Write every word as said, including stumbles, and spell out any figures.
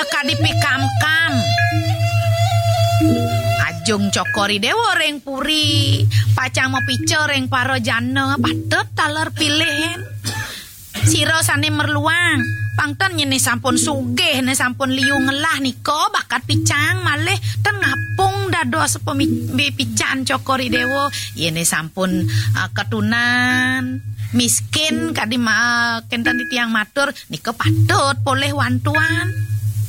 kadipi kam-kam. Ajung cokori dewo reng puri, pacang mau pice reng paro jana, patut taler pilihin. Siro sane merluang, pangton nyene sampun sugih, ne sampun liu ngelah niko bakat picang malih ten ngapung dado sepo pican cokori dewo, yene sampun uh, ketunan. Miskin kadi ma kenten tiang matur niko patut poleh wantuan.